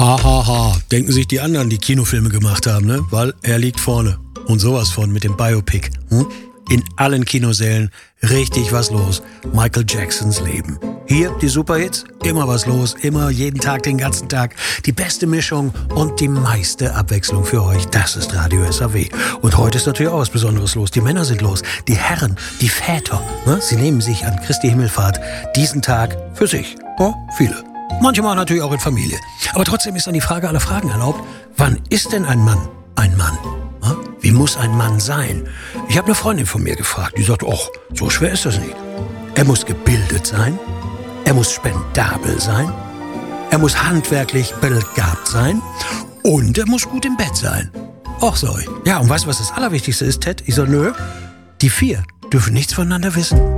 Ha, ha, ha. Denken sich die anderen, die Kinofilme gemacht haben, ne? Weil er liegt vorne. Und sowas von mit dem Biopic. In allen Kinosälen richtig was los. Michael Jacksons Leben. Hier die Superhits, immer was los, immer jeden Tag, den ganzen Tag. Die beste Mischung und die meiste Abwechslung für euch. Das ist Radio SAW. Und heute ist natürlich auch was Besonderes los. Die Männer sind los, die Herren, die Väter. Ne? Sie nehmen sich an Christi Himmelfahrt diesen Tag für sich. Oh, viele. Manchmal natürlich auch in Familie. Aber trotzdem ist dann die Frage aller Fragen erlaubt. Wann ist denn ein Mann ein Mann? Wie muss ein Mann sein? Ich habe eine Freundin von mir gefragt, die sagt, ach, so schwer ist das nicht. Er muss gebildet sein, er muss spendabel sein, er muss handwerklich begabt sein und er muss gut im Bett sein. Ach so. Ja, und weißt du, was das Allerwichtigste ist, Ted? Ich so, nö, die 4 dürfen nichts voneinander wissen.